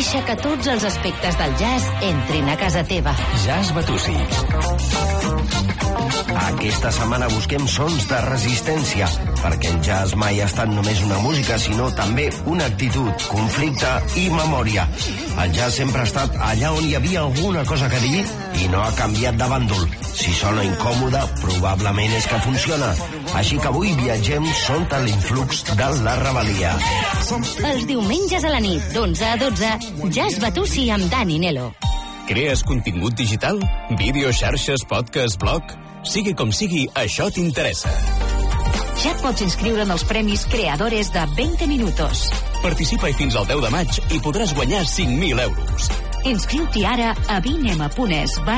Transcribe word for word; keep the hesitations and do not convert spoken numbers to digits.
Deixa que tots els aspectes del jazz entrin a casa teva. Jazz Batussi. Aquesta setmana busquem sons de resistència, perquè el jazz mai ha estat només una música, sinó també una actitud, conflicte i memòria. El jazz sempre ha estat allà on hi havia alguna cosa que dir i no ha canviat de bàndol. Si sona incòmode, probablement és que funciona. Així que avui viatgem sota l'influx de la rebel·lia. Els diumenges a la nit, d'onze a dotze, Jazz Batussi amb Dani Nelo. Crees contingut digital? Vídeo, xarxes, podcast, blog? Sigui com sigui, això t'interessa. Ja et pots inscriure en els premis Creadores de veinte Minutos. Participa-hi fins al deu de maig i podràs guanyar cinc mil euros. Inscriu-t'hi ara a vinema punt es